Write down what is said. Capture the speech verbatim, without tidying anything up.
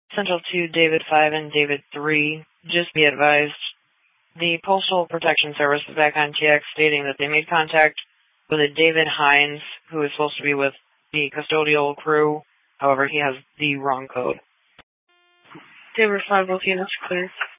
Central two, David five, and David three. Just be advised, the Postal Protection Service is back on T X stating that they made contact with a David Hines, who is supposed to be with the custodial crew. However, he has the wrong code. David five, both units clear.